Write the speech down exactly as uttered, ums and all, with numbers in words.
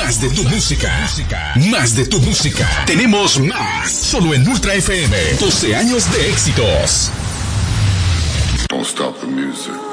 Más de tu música. Más de tu música. Tenemos más. Solo en Ultra F M. doce años de éxitos. Don't stop the music.